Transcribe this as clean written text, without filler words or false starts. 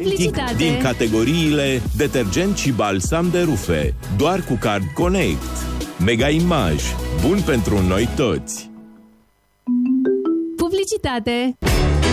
identic din categoriile detergent și balsam de rufe, doar cu Card Connect. Mega Image, bun pentru noi toți. Publicitate.